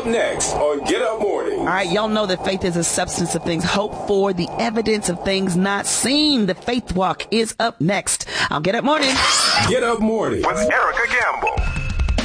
Up next on Get Up Morning. All right, y'all know that faith is a substance of things hoped for, the evidence of things not seen. The Faith Walk is up next. I'll Get Up Morning. Get Up Morning with Erica Gamble.